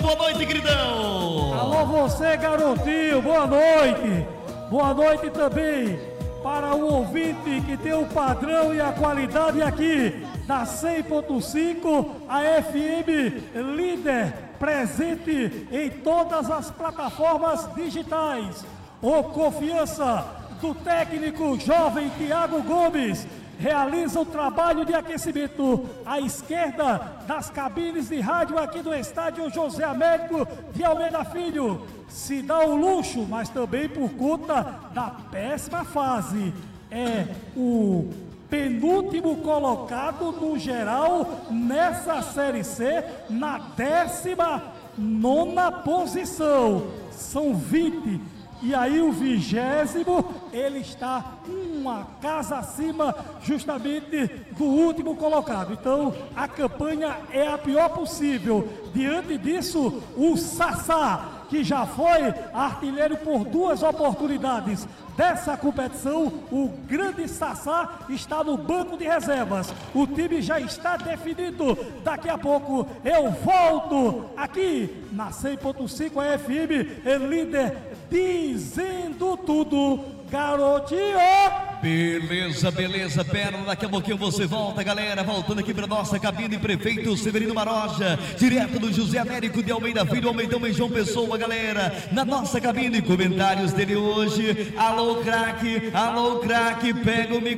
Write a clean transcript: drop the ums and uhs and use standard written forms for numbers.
boa noite, queridão. Alô você, garotinho, boa noite. Boa noite também para o ouvinte que tem o padrão e a qualidade aqui da 100.5, a FM líder, presente em todas as plataformas digitais. O confiança do técnico jovem Tiago Gomes realiza o trabalho de aquecimento à esquerda das cabines de rádio aqui do estádio José Américo de Almeida Filho. Se dá o luxo, mas também por conta da péssima fase. É o penúltimo colocado no geral nessa Série C, na 19ª posição. São 20. E aí o 20º, ele está uma casa acima justamente do último colocado. Então a campanha é a pior possível. Diante disso, o Sassá, que já foi artilheiro por 2 oportunidades dessa competição, o grande Sassá está no banco de reservas. O time já está definido. Daqui a pouco eu volto aqui na 100.5 FM, líder, dizendo tudo, garotinho. Beleza, beleza, perna, daqui a pouquinho você volta, galera, voltando aqui para nossa cabine, prefeito Severino Maroja, direto do José Américo de Almeida Filho, Almeidão em João Pessoa, galera, na nossa cabine, comentários dele hoje. Alô, craque, pega o microfone.